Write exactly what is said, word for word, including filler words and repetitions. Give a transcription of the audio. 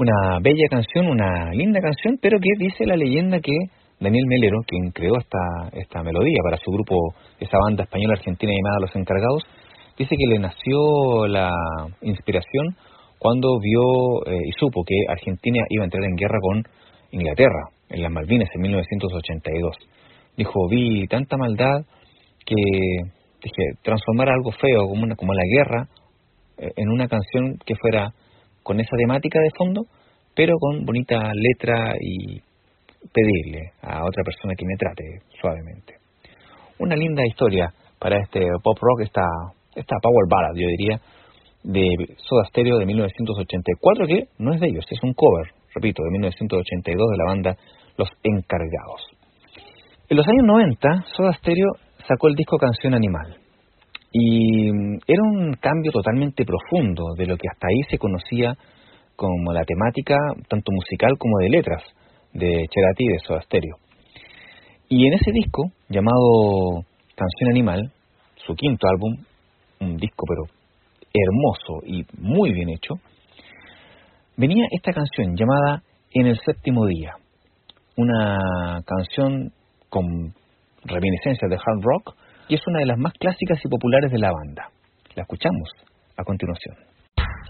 Una bella canción, una linda canción, pero que dice la leyenda que Daniel Melero, quien creó esta, esta melodía para su grupo, esa banda española argentina llamada Los Encargados, dice que le nació la inspiración cuando vio eh, y supo que Argentina iba a entrar en guerra con Inglaterra, en las Malvinas, en mil novecientos ochenta y dos. Dijo, vi tanta maldad que dije, transformar algo feo como, una, como la guerra eh, en una canción que fuera con esa temática de fondo, pero con bonita letra y pedirle a otra persona que me trate suavemente. Una linda historia para este pop rock, esta, esta power ballad, yo diría, de Soda Stereo de mil novecientos ochenta y cuatro, que no es de ellos, es un cover, repito, de mil novecientos ochenta y dos de la banda Los Encargados. En los años noventa, Soda Stereo sacó el disco Canción Animal, y era un cambio totalmente profundo de lo que hasta ahí se conocía como la temática tanto musical como de letras de Cerati y de Soda Stereo. Y en ese disco, llamado Canción Animal, su quinto álbum, un disco pero hermoso y muy bien hecho, venía esta canción llamada En el Séptimo Día, una canción con reminiscencias de hard rock, y es una de las más clásicas y populares de la banda. La escuchamos a continuación.